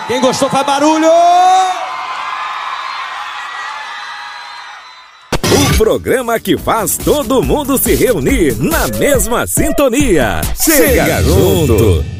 Quem gostou faz barulho! O programa que faz todo mundo se reunir na mesma sintonia. Chega junto!